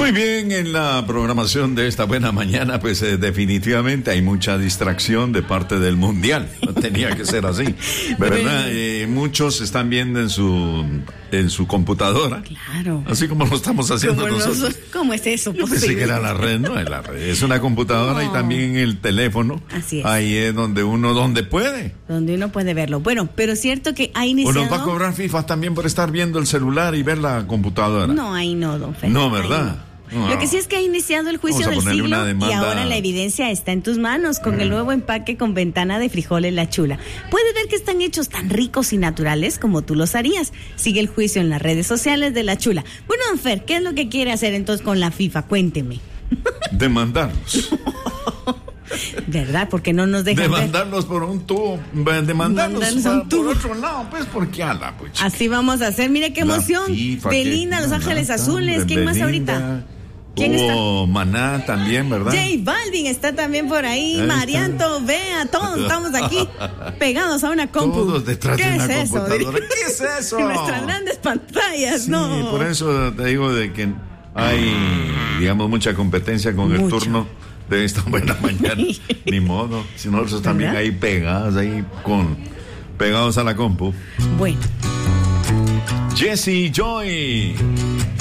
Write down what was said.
Muy bien, en la programación de esta buena mañana, pues definitivamente hay mucha distracción de parte del mundial. No tenía que ser así, ¿verdad? Muchos están viendo en su computadora. Claro. Así como lo estamos haciendo nosotros. ¿Cómo es eso Yo pensé que era la red, no es la red. Es una computadora y también el teléfono. Así es. Ahí es donde puede. Donde uno puede verlo. Bueno, pero es cierto que ha iniciado... ¿O nos va a cobrar FIFA también por estar viendo el celular y ver la computadora? No, ahí no, don Fernando. No, ¿verdad? No. Lo que sí es que ha iniciado el juicio del siglo y ahora la evidencia está en tus manos con el nuevo empaque con ventana de frijoles La Chula. Puedes ver que están hechos tan ricos y naturales como tú los harías. Sigue el juicio en las redes sociales de La Chula. Bueno, don Fer, ¿qué es lo que quiere hacer entonces con la FIFA? Cuénteme. Demandarlos. ¿Verdad? Porque no nos dejan demandarlos por un tubo, demandarlos por otro lado, pues, porque ala, pues. Así vamos a hacer. Mire qué emoción. Belinda, Los Ángeles Azules. ¿Quién más ahorita? ¿Quién está? Maná también, ¿verdad? J Balvin está también por ahí. Marianto, vea, todos estamos aquí pegados a una compu. Todos detrás de una computadora. ¿Qué es eso? En nuestras grandes pantallas, sí, no. Por eso te digo de que hay, digamos, mucha competencia con el turno de esta buena mañana. Ni modo. Si nosotros también ahí pegados, pegados a la compu. Bueno. Jesse Joy.